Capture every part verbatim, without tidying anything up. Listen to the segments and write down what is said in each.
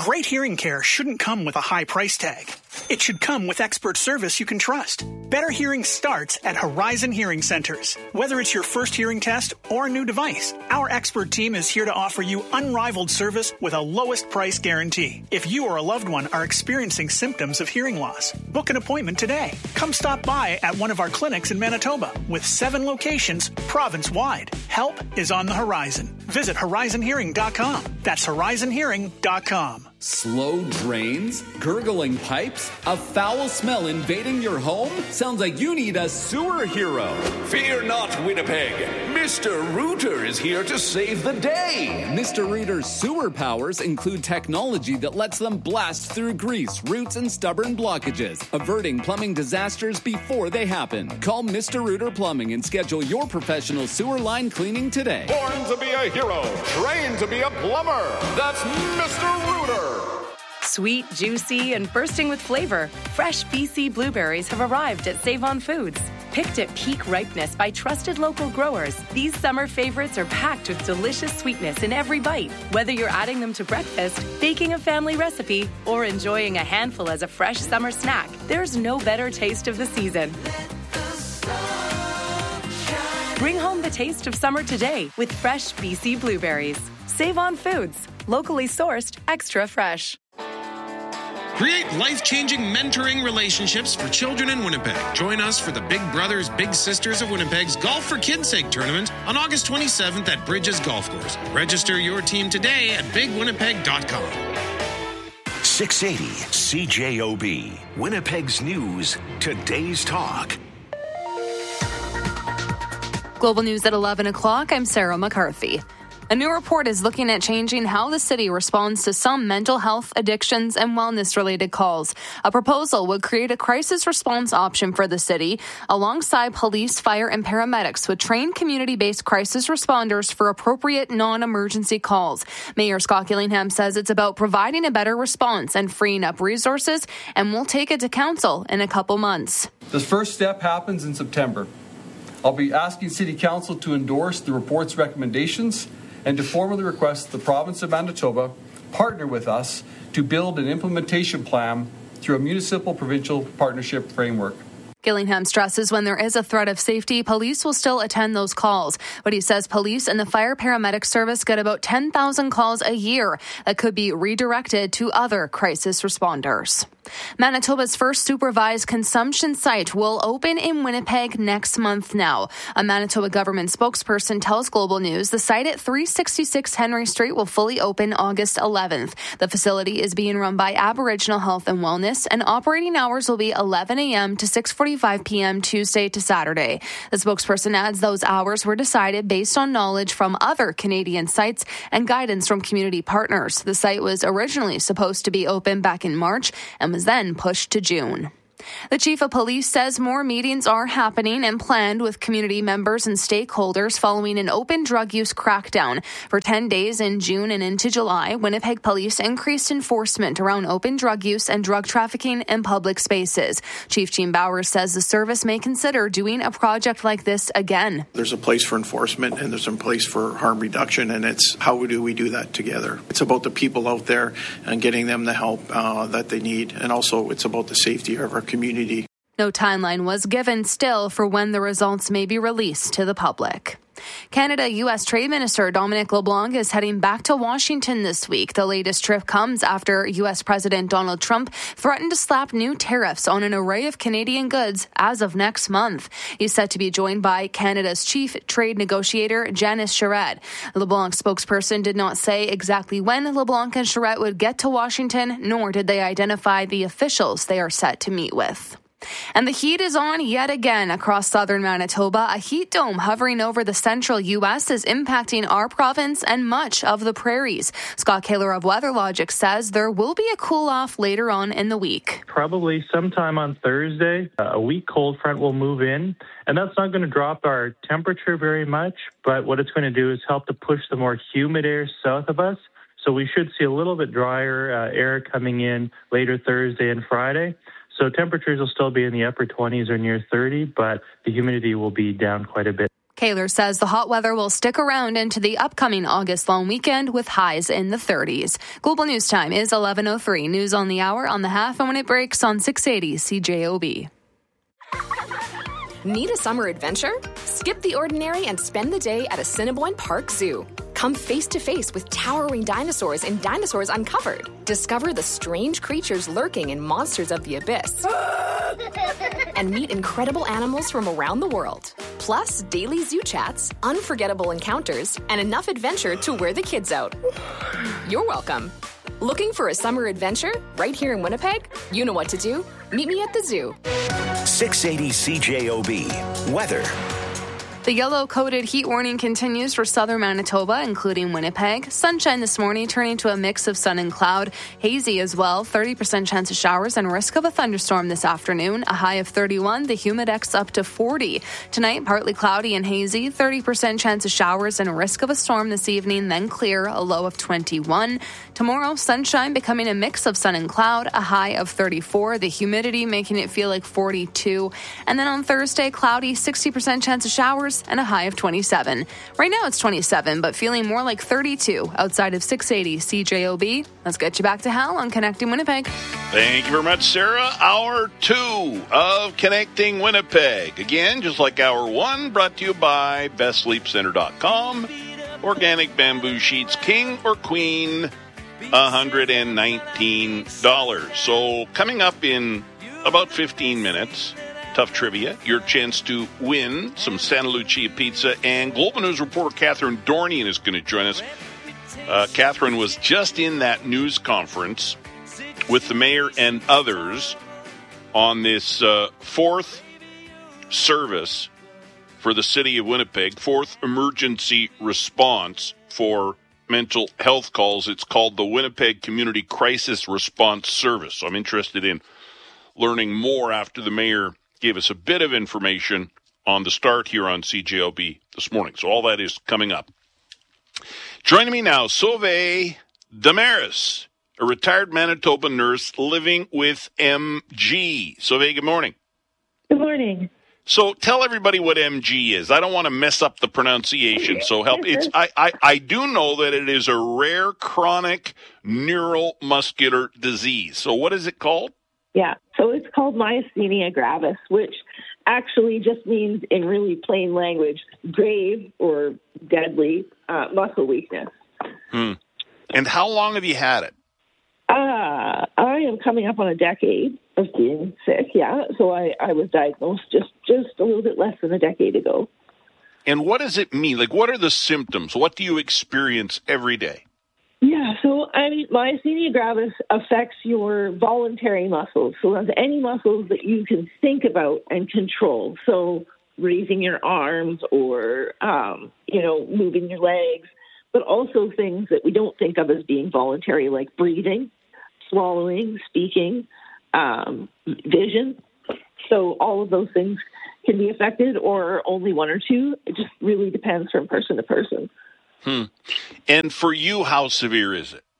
Great hearing care shouldn't come with a high price tag. It should come with expert service you can trust. Better hearing starts at Horizon Hearing Centers. Whether it's your first hearing test or a new device, our expert team is here to offer you unrivaled service with a lowest price guarantee. If you or a loved one are experiencing symptoms of hearing loss, book an appointment today. Come stop by at one of our clinics in Manitoba with seven locations province-wide. Help is on the horizon. Visit horizon hearing dot com. That's horizon hearing dot com. Slow drains? Gurgling pipes? A foul smell invading your home? Sounds like you need a sewer hero. Fear not, Winnipeg. Mister Rooter is here to save the day. Mister Rooter's sewer powers include technology that lets them blast through grease, roots, and stubborn blockages, averting plumbing disasters before they happen. Call Mister Rooter Plumbing and schedule your professional sewer line cleaning today. Born to be a hero, trained to be a plumber. That's Mister Rooter. Sweet, juicy, and bursting with flavor, fresh B C blueberries have arrived at Save-On Foods. Picked at peak ripeness by trusted local growers, these summer favorites are packed with delicious sweetness in every bite. Whether you're adding them to breakfast, baking a family recipe, or enjoying a handful as a fresh summer snack, there's no better taste of the season. Bring home the taste of summer today with fresh B C blueberries. Save-On Foods, locally sourced, extra fresh. Create life-changing mentoring relationships for children in Winnipeg. Join us for the Big Brothers Big Sisters of Winnipeg's Golf for Kids' Sake tournament on August twenty-seventh at Bridges Golf Course. Register your team today at big winnipeg dot com. six eighty C J O B, Winnipeg's News, today's talk. Global News at eleven o'clock. I'm Sarah McCarthy. A new report is looking at changing how the city responds to some mental health, addictions, and wellness-related calls. A proposal would create a crisis response option for the city, alongside police, fire, and paramedics with trained community-based crisis responders for appropriate non-emergency calls. Mayor Scott Gillingham says it's about providing a better response and freeing up resources, and will take it to council in a couple months. The first step happens in September. I'll be asking City Council to endorse the report's recommendations and to formally request the province of Manitoba partner with us to build an implementation plan through a municipal-provincial partnership framework. Gillingham stresses when there is a threat of safety, police will still attend those calls. But he says police and the fire paramedic service get about ten thousand calls a year that could be redirected to other crisis responders. Manitoba's first supervised consumption site will open in Winnipeg next month now. A Manitoba government spokesperson tells Global News the site at three sixty-six Henry Street will fully open August eleventh. The facility is being run by Aboriginal Health and Wellness, and operating hours will be eleven a.m. to six forty-five p.m. Tuesday to Saturday. The spokesperson adds those hours were decided based on knowledge from other Canadian sites and guidance from community partners. The site was originally supposed to be open back in March and was then pushed to June. The chief of police says more meetings are happening and planned with community members and stakeholders following an open drug use crackdown. For ten days in June and into July, Winnipeg police increased enforcement around open drug use and drug trafficking in public spaces. Chief Gene Bowers says the service may consider doing a project like this again. There's a place for enforcement and there's a place for harm reduction, and it's how do we do that together? It's about the people out there and getting them the help uh, that they need, and also it's about the safety of our community. No timeline was given still for when the results may be released to the public. Canada-U S Trade Minister Dominic LeBlanc is heading back to Washington this week. The latest trip comes after U S President Donald Trump threatened to slap new tariffs on an array of Canadian goods as of next month. He's set to be joined by Canada's chief trade negotiator, Janice Charette. LeBlanc's spokesperson did not say exactly when LeBlanc and Charette would get to Washington, nor did they identify the officials they are set to meet with. And the heat is on yet again across southern Manitoba. A heat dome hovering over the central U S is impacting our province and much of the prairies. Scott Kaler of WeatherLogic says there will be a cool-off later on in the week. Probably sometime on Thursday, a weak cold front will move in, and that's not going to drop our temperature very much, but what it's going to do is help to push the more humid air south of us. So we should see a little bit drier uh, air coming in later Thursday and Friday. So temperatures will still be in the upper twenties or near thirty, but the humidity will be down quite a bit. Kaler says the hot weather will stick around into the upcoming August long weekend with highs in the thirties. Global News Time is eleven oh three. News on the hour, on the half, and when it breaks on six eighty C J O B. Need a summer adventure? Skip the ordinary and spend the day at Assiniboine Park Zoo. Come face to face with towering dinosaurs in Dinosaurs Uncovered. Discover the strange creatures lurking in Monsters of the Abyss. And meet incredible animals from around the world. Plus, daily zoo chats, unforgettable encounters, and enough adventure to wear the kids out. You're welcome. Looking for a summer adventure right here in Winnipeg? You know what to do. Meet me at the zoo. six eighty C J O B. Weather. The yellow-coated heat warning continues for southern Manitoba, including Winnipeg. Sunshine this morning turning to a mix of sun and cloud. Hazy as well, thirty percent chance of showers and risk of a thunderstorm this afternoon. A high of thirty-one, the humidex up to forty. Tonight, partly cloudy and hazy, thirty percent chance of showers and risk of a storm this evening, then clear, a low of twenty-one. Tomorrow, sunshine becoming a mix of sun and cloud, a high of thirty-four, the humidity making it feel like forty-two. And then on Thursday, cloudy, sixty percent chance of showers and a high of twenty-seven. Right now it's twenty-seven, but feeling more like thirty-two outside of six eighty C J O B. Let's get you back to Hal on Connecting Winnipeg. Thank you very much, Sarah. Hour two of Connecting Winnipeg. Again, just like hour one, brought to you by best sleep center dot com. Organic bamboo sheets, king or queen, one hundred nineteen dollars. So coming up in about fifteen minutes, Tough Trivia, your chance to win some Santa Lucia pizza, and Global News reporter Catherine Dornian is going to join us. Uh, Catherine was just in that news conference with the mayor and others on this uh, fourth service for the city of Winnipeg, fourth emergency response for mental health calls. It's called the Winnipeg Community Crisis Response Service. So I'm interested in learning more after the mayor gave us a bit of information on the start here on C J O B this morning. So all that is coming up. Joining me now, Sauve Damaris, a retired Manitoba nurse living with M G. Sauve, good morning. Good morning. So tell everybody what M G is. I don't want to mess up the pronunciation, so help. It's I, I, I do know that it is a rare chronic neuromuscular disease. So what is it called? Yeah, so it's called myasthenia gravis, which actually just means, in really plain language, grave or deadly uh, muscle weakness. Hmm. And how long have you had it? Uh, I am coming up on a decade of being sick, yeah. So I, I was diagnosed just, just a little bit less than a decade ago. And what does it mean? Like, what are the symptoms? What do you experience every day? Yeah, so I mean, myasthenia gravis affects your voluntary muscles. So that's any muscles that you can think about and control. So raising your arms or, um, you know, moving your legs, but also things that we don't think of as being voluntary, like breathing, swallowing, speaking, um, vision. So all of those things can be affected, or only one or two. It just really depends from person to person. Hmm. And for you, how severe is it?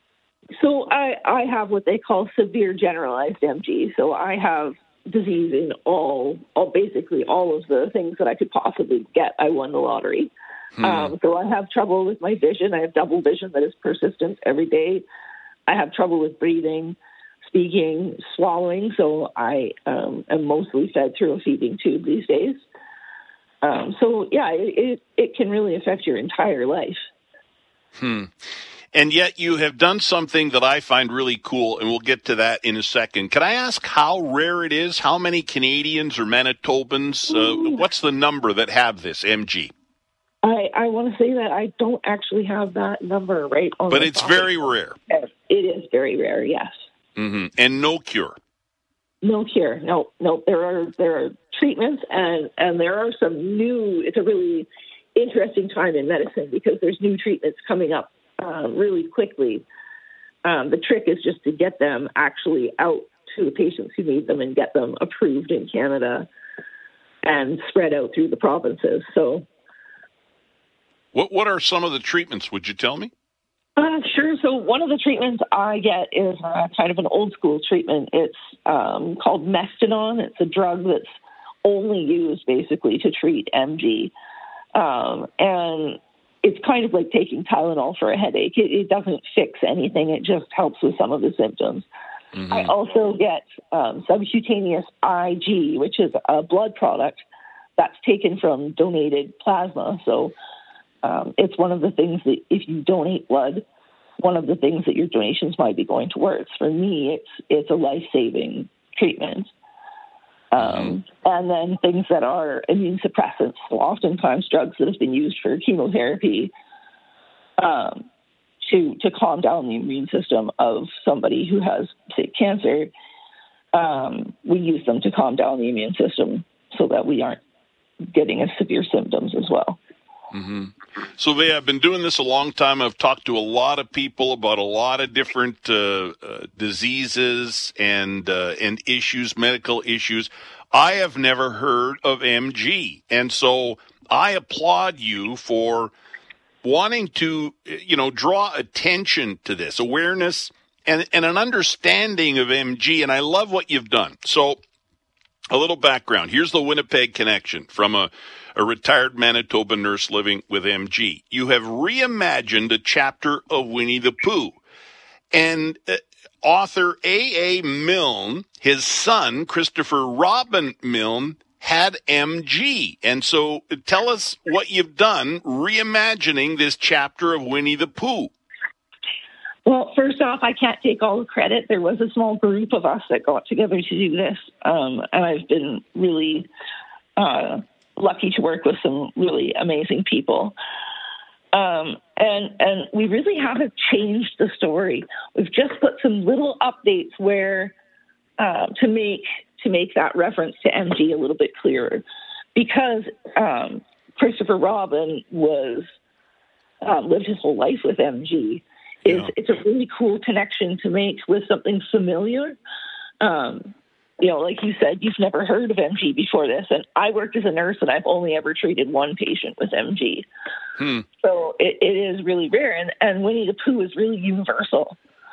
So I, I have what they call severe generalized M G. So I have disease in all, all basically all of the things that I could possibly get. I won the lottery. Hmm. Um, so I have trouble with my vision. I have double vision that is persistent every day. I have trouble with breathing, speaking, swallowing. So I um, am mostly fed through a feeding tube these days. Um, so, yeah, it, it it can really affect your entire life. Hmm. And yet you have done something that I find really cool, and we'll get to that in a second. Can I ask how rare it is? How many Canadians or Manitobans, uh, what's the number that have this M G? I, I want to say that I don't actually have that number right on But the it's topic. very rare. It is very rare, yes. Mm-hmm. And no cure. No cure. No, no. There are there are treatments, and, and there are some new. It's a really interesting time in medicine because there's new treatments coming up uh, really quickly. Um, the trick is just to get them actually out to the patients who need them and get them approved in Canada and spread out through the provinces. So, what what are some of the treatments? Would you tell me? Uh, sure. So one of the treatments I get is uh, kind of an old school treatment. It's um, called Mestinon. It's a drug that's only used basically to treat M G. Um, and it's kind of like taking Tylenol for a headache. It, it doesn't fix anything. It just helps with some of the symptoms. Mm-hmm. I also get um, subcutaneous I G, which is a blood product that's taken from donated plasma. So um, it's one of the things that if you donate blood, one of the things that your donations might be going towards. For me, it's it's a life-saving treatment. Um, and then things that are immune suppressants, so oftentimes drugs that have been used for chemotherapy um, to to calm down the immune system of somebody who has, say, cancer. Um, we use them to calm down the immune system so that we aren't getting as severe symptoms as well. Mm-hmm. Sylvia, I've been doing this a long time. I've talked to a lot of people about a lot of different uh, uh, diseases and uh, and issues, medical issues. I have never heard of M G, and so I applaud you for wanting to, you know, draw attention to this, awareness and, and an understanding of M G. And I love what you've done. So, a little background. Here's the Winnipeg Connection from a a retired Manitoba nurse living with M G. You have reimagined a chapter of Winnie the Pooh. And uh, author A A. Milne, his son, Christopher Robin Milne, had M G. And so tell us what you've done reimagining this chapter of Winnie the Pooh. Well, first off, I can't take all the credit. There was a small group of us that got together to do this. Um, and I've been really uh, lucky to work with some really amazing people. Um, and, and we really haven't changed the story. We've just put some little updates where uh, to make to make that reference to M G a little bit clearer. Because um, Christopher Robin was uh, lived his whole life with M G. Is yeah. It's a really cool connection to make with something familiar. Um, you know, like you said, you've never heard of M G before this, and I worked as a nurse, and I've only ever treated one patient with M G. Hmm. So it, it is really rare, and, and Winnie the Pooh is really universal.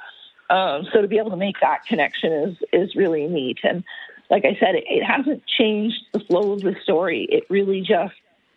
Um, so to be able to make that connection is is really neat. And like I said, it, it hasn't changed the flow of the story. It really just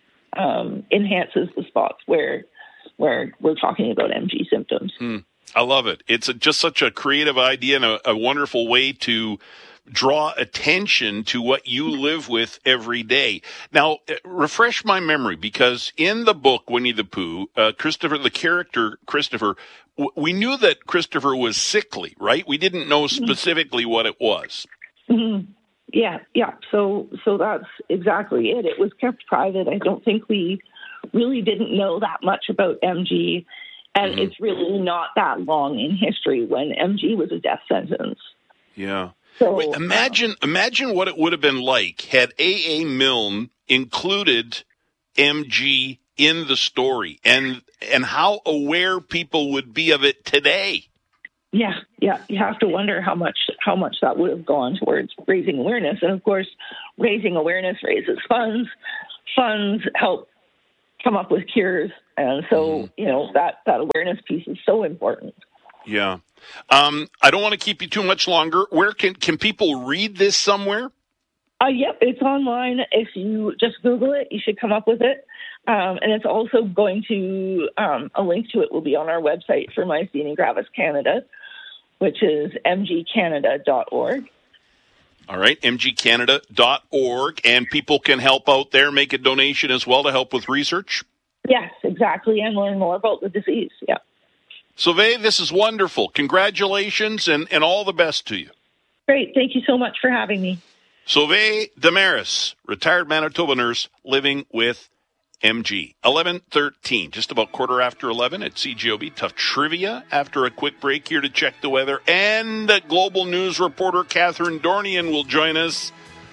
um, enhances the spots where where we're talking about M G symptoms. Hmm. I love it. It's a, just such a creative idea and a, a wonderful way to draw attention to what you live with every day. Now, refresh my memory, because in the book, Winnie the Pooh, uh, Christopher, the character Christopher, w- we knew that Christopher was sickly, right? We didn't know specifically what it was. Mm-hmm. Yeah, yeah. So, so that's exactly it. It was kept private. I don't think we really didn't know that much about M G, and mm-hmm. it's really not that long in history when M G was a death sentence. Yeah. So, Wait, imagine, uh, imagine what it would have been like had A A. Milne included M G in the story, and and how aware people would be of it today. Yeah, yeah. You have to wonder how much how much that would have gone towards raising awareness, and of course, raising awareness raises funds. Funds help come up with cures, and so mm. you know that that awareness piece is so important. Yeah. Um, I don't want to keep you too much longer. Where can, can people read this somewhere? Uh, yep, it's online. If you just Google it, you should come up with it. Um, and it's also going to, um, a link to it will be on our website for Myasthenia Gravis Canada, which is m g canada dot org. All right, m g canada dot org. And people can help out there, make a donation as well to help with research? Yes, exactly, and learn more about the disease, yeah. Sylvie, this is wonderful. Congratulations and, and all the best to you. Great. Thank you so much for having me. Sylvie Damaris, retired Manitoba nurse living with M G. eleven thirteen, just about quarter after eleven at C J O B. Tough trivia after a quick break here to check the weather. And Global News reporter Catherine Dornian will join us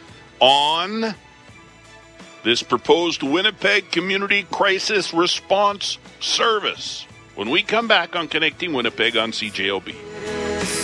on this proposed Winnipeg Community Crisis Response Service when we come back on Connecting Winnipeg on C J O B.